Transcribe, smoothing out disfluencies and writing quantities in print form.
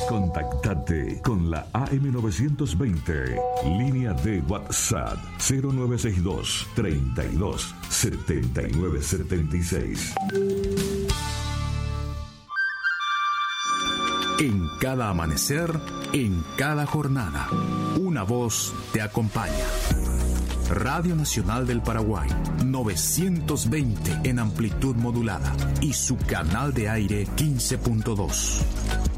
Contactate con la AM920, línea de WhatsApp 0962 32 79 76. En cada amanecer, en cada jornada, una voz te acompaña. Radio Nacional del Paraguay, 920 en amplitud modulada y su canal de aire 15.2.